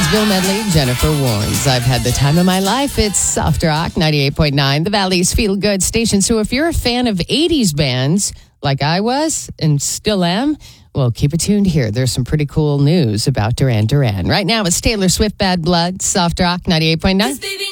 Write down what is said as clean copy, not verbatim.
Bill Medley, Jennifer Warnes. I've had the time of my life. It's Soft Rock 98.9, the Valley's feel-good station. So if you're a fan of 80s bands, like I was and still am, well, keep it tuned here. There's some pretty cool news about Duran Duran. Right now, it's Taylor Swift, Bad Blood, Soft Rock 98.9.